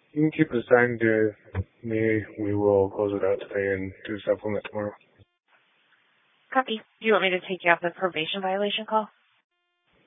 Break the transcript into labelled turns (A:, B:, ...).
A: You can keep it assigned to me. We will close it out today and do a supplement tomorrow.
B: Copy. Do you want me to take you off the probation violation call?